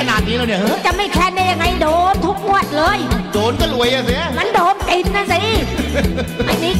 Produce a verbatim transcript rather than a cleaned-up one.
นาดนี้แล้วเนี่ยเฮ้ยจะไม่แค้นได้ยังไงโดนทุกงวดเลยโดนก็รวยอะเสียมันโดนกินนะสิไม่มี